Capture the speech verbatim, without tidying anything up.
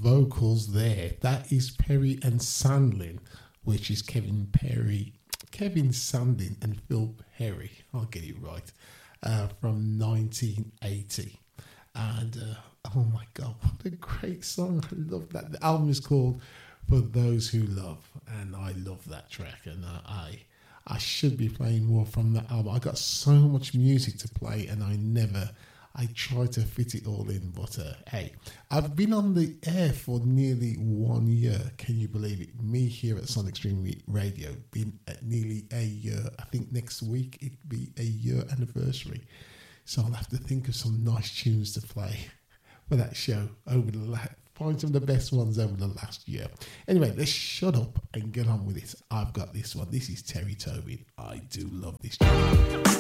vocals there. That is Perry and Sandlin, which is Kevin Perry, Kevin Sandlin and Phil Perry. I'll get it right. Uh, from nineteen eighty. And uh, oh my God, what a great song. I love that. The album is called For Those Who Love, and I love that track. And uh, I I should be playing more from that album. I got so much music to play, and I never, I try to fit it all in. But uh, hey, I've been on the air for nearly one year. Can you believe it? Me here at Sonic Stream Radio, been at nearly a year. I think next week it'll be a year anniversary. So I'll have to think of some nice tunes to play for that show over the last. Find some of the best ones over the last year. Anyway, let's shut up and get on with it. I've got this one. This is Terry Tobin. I do love this track.